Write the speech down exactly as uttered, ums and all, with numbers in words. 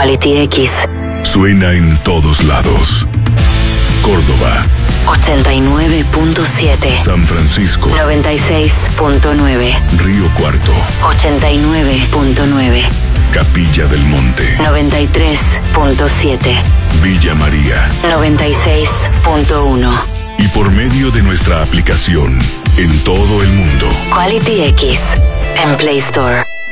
Quality X. Suena en todos lados. Córdoba. ochenta y nueve punto siete. San Francisco. noventa y seis punto nueve. Río Cuarto. ochenta y nueve punto nueve. Capilla del Monte. noventa y tres punto siete. Villa María. noventa y seis punto uno. Y por medio de nuestra aplicación, en todo el mundo. Quality X. En Play Store.